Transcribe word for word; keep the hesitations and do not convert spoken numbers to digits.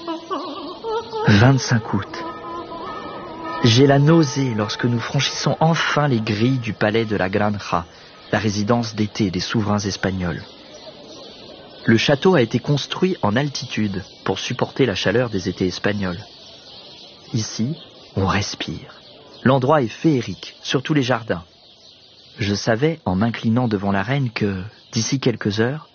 vingt-cinq août. J'ai la nausée lorsque nous franchissons enfin les grilles du palais de la Granja, la résidence d'été des souverains espagnols. Le château a été construit en altitude pour supporter la chaleur des étés espagnols. Ici, on respire. L'endroit est féerique, surtout les jardins. Je savais, en m'inclinant devant la reine, que, d'ici quelques heures,